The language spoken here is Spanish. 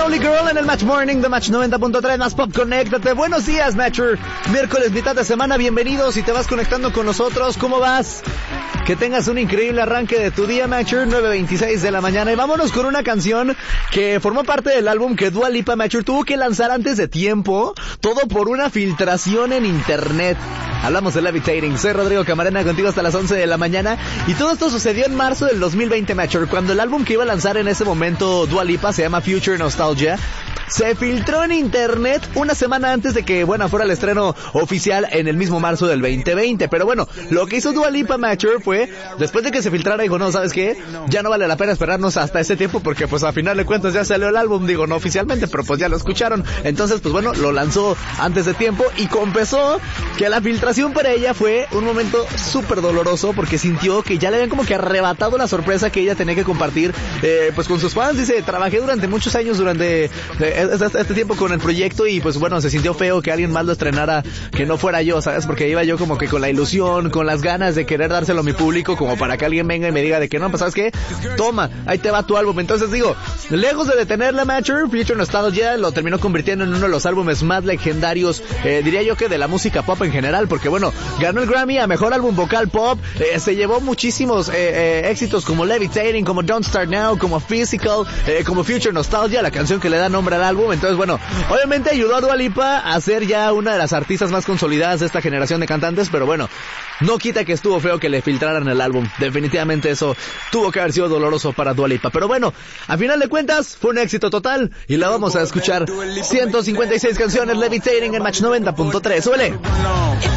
Lonely Girl en el Match Morning de Match 90.3 más Pop, conéctate. Buenos días, Matcher. Miércoles, mitad de semana, bienvenidos. Si te vas conectando con nosotros, ¿cómo vas? Que tengas un increíble arranque de tu día, Matcher. 9:26 de la mañana. Y vámonos con una canción que formó parte del álbum que Dua Lipa, Matcher, tuvo que lanzar antes de tiempo. Todo por una filtración en internet. Hablamos de Levitating. Soy Rodrigo Camarena, contigo hasta las 11 de la mañana. Y todo esto sucedió en marzo del 2020, Matcher, cuando el álbum que iba a lanzar en ese momento Dua Lipa se llama Future Nostalgia. Se filtró en internet una semana antes de que, fuera el estreno oficial en el mismo marzo del 2020. Pero bueno, lo que hizo Dua Lipa, Matcher, fue, después de que se filtrara, dijo, no, ¿sabes qué? Ya no vale la pena esperarnos hasta ese tiempo porque, pues, a final de cuentas ya salió el álbum. Digo, no oficialmente, pero pues ya lo escucharon. Entonces, pues bueno, lo lanzó antes de tiempo y confesó que la filtración para ella fue un momento súper doloroso porque sintió que ya le habían como que arrebatado la sorpresa que ella tenía que compartir, pues con sus fans. Dice, trabajé durante muchos años durante este tiempo con el proyecto y pues bueno, se sintió feo que alguien más lo estrenara que no fuera yo, ¿sabes? Porque iba yo como que con la ilusión, con las ganas de querer dárselo a mi público como para que alguien venga y me diga de que no, pues ¿sabes qué? Toma, ahí te va tu álbum. Entonces digo, lejos de detener la Matcher, Future Nostalgia lo terminó convirtiendo en uno de los álbumes más legendarios, diría yo que de la música pop en general, porque bueno, ganó el Grammy a Mejor Álbum Vocal Pop, se llevó muchísimos éxitos como Levitating, como Don't Start Now, como Physical, como Future Nostalgia, la canción que le da nombre al álbum. Entonces bueno, obviamente ayudó a Dua Lipa a ser ya una de las artistas más consolidadas de esta generación de cantantes, pero bueno, no quita que estuvo feo que le filtraran el álbum. Definitivamente eso tuvo que haber sido doloroso para Dua Lipa, pero bueno, a final de cuentas fue un éxito total y la vamos a escuchar. 156 canciones, Levitating en Match 90.3. ¡Súbele!